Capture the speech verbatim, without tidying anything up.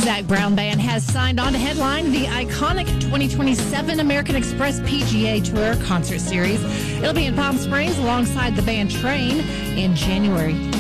Zac Brown Band has signed on to headline the iconic twenty twenty-seven American Express P G A Tour concert series. It'll be in Palm Springs alongside the band Train in January.